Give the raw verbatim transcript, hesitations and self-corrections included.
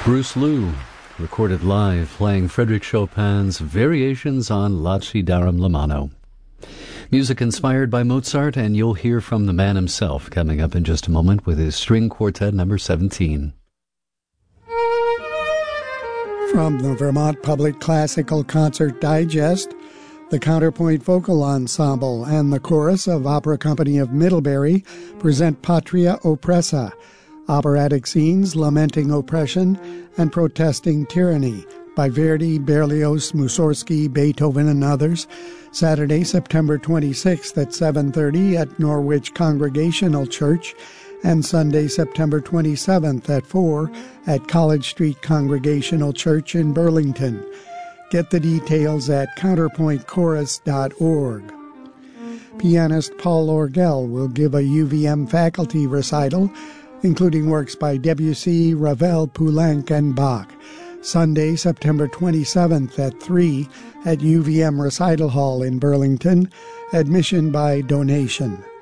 Bruce Lou, recorded live playing Frédéric Chopin's Variations on Lacidarum Lamano. Music inspired by Mozart, and you'll hear from the man himself coming up in just a moment with his String Quartet number seventeen. From the Vermont Public Classical Concert Digest, the Counterpoint Vocal Ensemble and the Chorus of Opera Company of Middlebury present Patria Oppressa, operatic scenes lamenting oppression and protesting tyranny by Verdi, Berlioz, Mussorgsky, Beethoven, and others, Saturday, September twenty-sixth at seven thirty at Norwich Congregational Church, and Sunday, September twenty-seventh at four at College Street Congregational Church in Burlington. Get the details at counterpoint chorus dot org. Pianist Paul Orgel will give a U V M faculty recital, including works by Debussy, Ravel, Poulenc, and Bach. Sunday, September twenty-seventh at three at U V M Recital Hall in Burlington. Admission by donation.